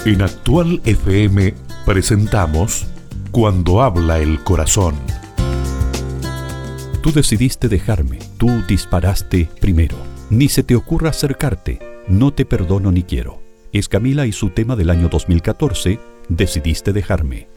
En Actual FM presentamos Cuando habla el corazón. Tú decidiste dejarme, tú disparaste primero. Ni se te ocurra acercarte, no te perdono ni quiero. Es Camila y su tema del año 2014, Decidiste dejarme.